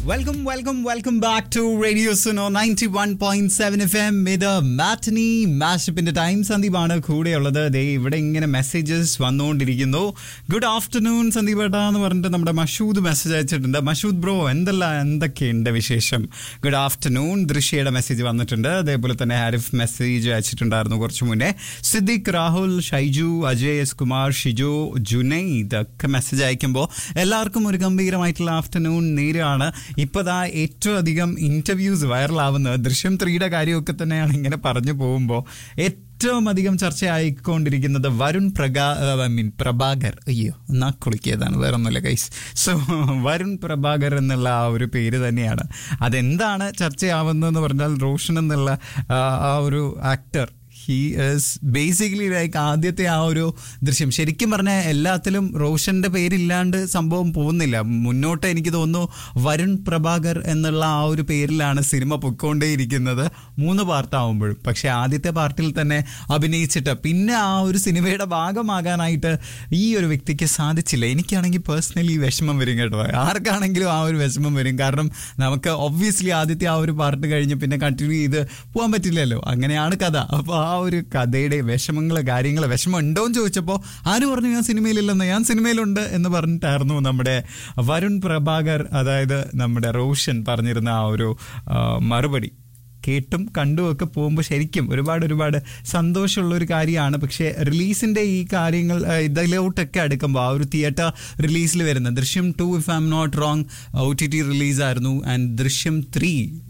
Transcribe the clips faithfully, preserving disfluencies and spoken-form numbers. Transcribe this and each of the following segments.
Welcome welcome welcome back to radio Suno ninety one point seven F M. ഇത് matinee മാഷപ്പിന്റെ time. സന്ദീപാണ് കൂടെയുള്ളത്. ദേ ഇവിടെ ഇങ്ങനെ messages വന്നുകൊണ്ടിരിക്കുന്നു. ഗുഡ് ആഫ്റ്റർനൂൺ സന്ദീപ് ഏട്ടാ എന്ന് പറഞ്ഞിട്ട് നമ്മുടെ മഷൂദ് മെസ്സേജ് അയച്ചിട്ടുണ്ട്. മഷൂദ് ബ്രോ എന്തെല്ലാം എന്തൊക്കെയുണ്ട് വിശേഷം? Good afternoon. ദൃശ്യയുടെ മെസ്സേജ് വന്നിട്ടുണ്ട്. അതേപോലെ തന്നെ ഹാരിഫ് മെസ്സേജ് അയച്ചിട്ടുണ്ടായിരുന്നു കുറച്ച് മുന്നേ. സിദ്ദിഖ്, രാഹുൽ, ഷൈജു, അജയ് എസ് കുമാർ, ഷിജു, ജുനൈ ഇതൊക്കെ മെസ്സേജ് അയക്കുമ്പോൾ എല്ലാവർക്കും ഒരു ഗംഭീരമായിട്ടുള്ള ആഫ്റ്റർനൂൺ നേരാണ്. ഇപ്പതാ ഏറ്റവും അധികം ഇന്റർവ്യൂസ് വൈറലാവുന്നത് ദൃശ്യം ത്രീയുടെ കാര്യമൊക്കെ തന്നെയാണ്. ഇങ്ങനെ പറഞ്ഞു പോകുമ്പോൾ ഏറ്റവും അധികം ചർച്ചയായിക്കൊണ്ടിരിക്കുന്നത് വരുൺ പ്രകാ ഐ മീൻ പ്രഭാകർ അയ്യോ എന്നാ കുളിക്കിയതാണ്, വേറെ ഒന്നുമില്ല ഗൈസ്. സോ വരുൺ പ്രഭാകർ എന്നുള്ള ആ ഒരു പേര് തന്നെയാണ്. അതെന്താണ് ചർച്ചയാവുന്നതെന്ന് പറഞ്ഞാൽ റോഷൻ എന്നുള്ള ആ ഒരു actor, he is basically like ആദ്യത്തെ ആ ഒരു ദൃശ്യം ശരിക്കും പറഞ്ഞാൽ എല്ലാത്തിലും റോഷന്റെ പേരില്ലാണ്ട് സംഭവം പോകുന്നില്ല മുന്നോട്ട്. എനിക്ക് തോന്നുന്നു വരുൺ പ്രഭാകർ എന്നുള്ള ആ ഒരു പേരിലാണ് സിനിമ പൊയ്ക്കൊണ്ടേയിരിക്കുന്നത് മൂന്ന് പാർട്ടാവുമ്പോഴും. പക്ഷെ ആദ്യത്തെ പാർട്ടിൽ തന്നെ അഭിനയിച്ചിട്ട് പിന്നെ ആ ഒരു സിനിമയുടെ ഭാഗമാകാനായിട്ട് ഈ ഒരു വ്യക്തിക്ക് സാധിച്ചില്ല. എനിക്കാണെങ്കിൽ പേഴ്സണലി വിഷമം വരും കേട്ടോ. ആർക്കാണെങ്കിലും ആ ഒരു വിഷമം വരും. കാരണം നമുക്ക് ഒബ്വിയസ്ലി ആദ്യത്തെ ആ ഒരു പാർട്ട് കഴിഞ്ഞ് പിന്നെ കണ്ടിന്യൂ ചെയ്ത് പോകാൻ പറ്റില്ലല്ലോ. അങ്ങനെയാണ് കഥ. അപ്പോൾ ആ ഒരു കഥയുടെ വിഷമങ്ങൾ കാര്യങ്ങൾ വിഷമം ഉണ്ടോ എന്ന് ചോദിച്ചപ്പോൾ ആര് പറഞ്ഞു ഞാൻ സിനിമയിലില്ലെന്ന്? ഞാൻ സിനിമയിലുണ്ട് എന്ന് പറഞ്ഞിട്ടായിരുന്നു നമ്മുടെ വരുൺ പ്രഭാകർ, അതായത് നമ്മുടെ റോഷൻ പറഞ്ഞിരുന്ന ആ ഒരു മറുപടി. കേട്ടും കണ്ടും ഒക്കെ പോകുമ്പോൾ ശരിക്കും ഒരുപാട് ഒരുപാട് സന്തോഷമുള്ള ഒരു കാര്യമാണ്. പക്ഷേ റിലീസിൻ്റെ ഈ കാര്യങ്ങൾ ഇതിലോട്ടൊക്കെ അടുക്കുമ്പോൾ ആ ഒരു തിയേറ്റർ റിലീസിൽ വരുന്ന ദൃശ്യം to if I am not wrong O T T റിലീസായിരുന്നു. And ദൃശ്യം ത്രീ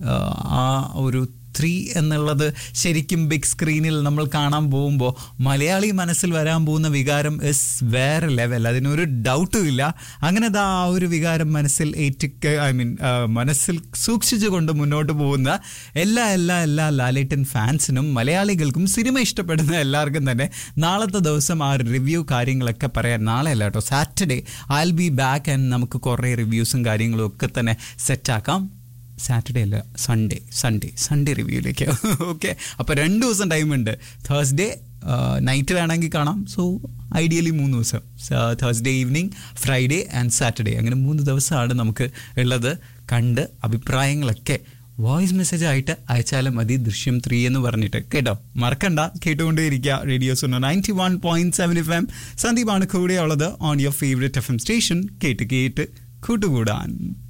ആ ഒരു ത്രീ എന്നുള്ളത് ശരിക്കും ബിഗ് സ്ക്രീനിൽ നമ്മൾ കാണാൻ പോകുമ്പോൾ മലയാളി മനസ്സിൽ വരാൻ പോകുന്ന വികാരം ഇസ് വേറെ ലെവൽ, അതിനൊരു ഡൗട്ടും ഇല്ല. അങ്ങനെ ആ ഒരു വികാരം മനസ്സിൽ ഏറ്റിക്ക് ഐ മീൻ മനസ്സിൽ സൂക്ഷിച്ചുകൊണ്ട് മുന്നോട്ട് പോകുന്ന എല്ലാ എല്ലാ എല്ലാ ലാലേട്ടൻ ഫാൻസിനും മലയാളികൾക്കും സിനിമ ഇഷ്ടപ്പെടുന്ന എല്ലാവർക്കും തന്നെ നാളത്തെ ദിവസം ആ റിവ്യൂ കാര്യങ്ങളൊക്കെ പറയാൻ, നാളെ അല്ല കേട്ടോ Saturday I will be back and നമുക്ക് കുറേ റിവ്യൂസും കാര്യങ്ങളും ഒക്കെ തന്നെ സെറ്റാക്കാം. സാറ്റർഡേ അല്ല സൺഡേ സൺഡേ സൺഡേ റിവ്യൂയിലേക്ക്. ഓക്കെ, അപ്പോൾ രണ്ട് ദിവസം ടൈമുണ്ട്. തേഴ്സ്ഡേ നൈറ്റ് വേണമെങ്കിൽ കാണാം. സോ ഐഡിയലി മൂന്ന് ദിവസം, Thursday evening, Friday and Saturday, അങ്ങനെ മൂന്ന് ദിവസമാണ് നമുക്ക് ഉള്ളത്. കണ്ട് അഭിപ്രായങ്ങളൊക്കെ വോയിസ് മെസ്സേജ് ആയിട്ട് അയച്ചാലും മതി ദൃശ്യം ത്രീ എന്ന് പറഞ്ഞിട്ട് കേട്ടോ. മറക്കണ്ട, കേട്ടുകൊണ്ടേയിരിക്കുക radio Suno ninety one point seven F M. സന്ദീപാണ് കൂടെയുള്ളത് on your favourite F M station. കേട്ട് കേട്ട് കൂട്ടുകൂടാൻ.